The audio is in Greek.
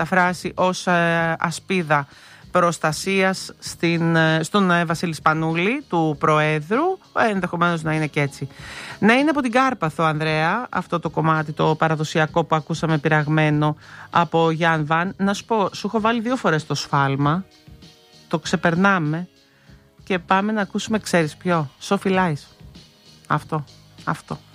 μεταφράσει ως ασπίδα προστασίας στον Βασίλη Σπανούλη, του Προέδρου. Ενδεχομένως να είναι και έτσι. Να είναι από την Κάρπαθο, Ανδρέα, αυτό το κομμάτι το παραδοσιακό που ακούσαμε πειραγμένο από Γιάν Βαν. Να σου πω, σου έχω βάλει 2 φορές το σφάλμα. Το ξεπερνάμε και πάμε να ακούσουμε, ξέρεις ποιο? Sophie Lies. Αυτό.